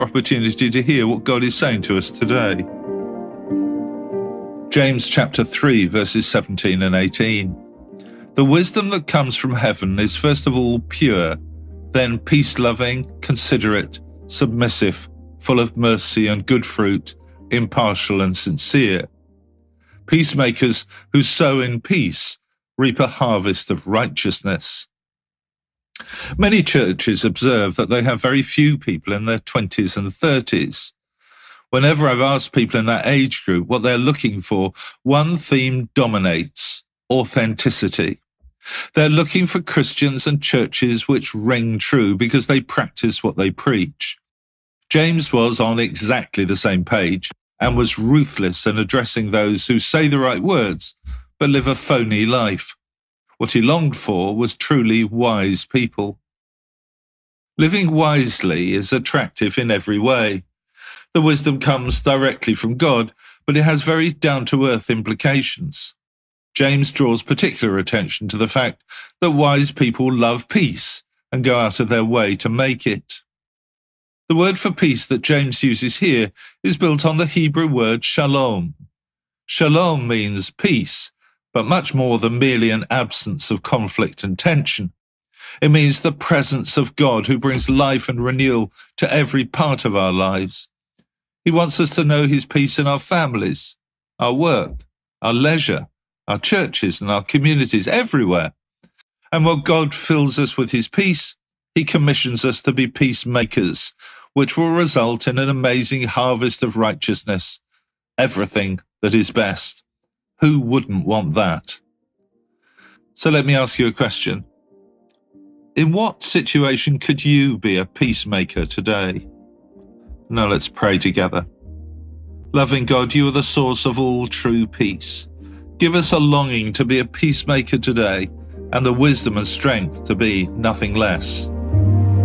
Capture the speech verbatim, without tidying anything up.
opportunity to hear what God is saying to us today. James chapter three, verses seventeen and eighteen. The wisdom that comes from heaven is first of all pure, then peace-loving, considerate, submissive, full of mercy and good fruit, impartial and sincere. Peacemakers who sow in peace reap a harvest of righteousness. Many churches observe that they have very few people in their twenties and thirties. Whenever I've asked people in that age group what they're looking for, one theme dominates: authenticity. They're looking for Christians and churches which ring true because they practice what they preach. James was on exactly the same page and was ruthless in addressing those who say the right words but live a phony life. What he longed for was truly wise people. Living wisely is attractive in every way. The wisdom comes directly from God, but it has very down-to-earth implications. James draws particular attention to the fact that wise people love peace and go out of their way to make it. The word for peace that James uses here is built on the Hebrew word shalom. Shalom means peace, but much more than merely an absence of conflict and tension. It means the presence of God who brings life and renewal to every part of our lives. He wants us to know his peace in our families, our work, our leisure, our churches and our communities, everywhere. And while God fills us with his peace, he commissions us to be peacemakers, which will result in an amazing harvest of righteousness, everything that is best. Who wouldn't want that? So let me ask you a question. In what situation could you be a peacemaker today? Now let's pray together. Loving God, you are the source of all true peace. Give us a longing to be a peacemaker today and the wisdom and strength to be nothing less.